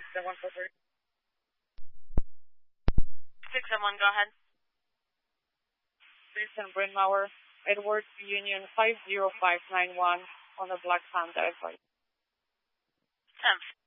143. 671, go ahead. Jason Bryn Mawr, Edwards Union 50591 on the Black Panther. 10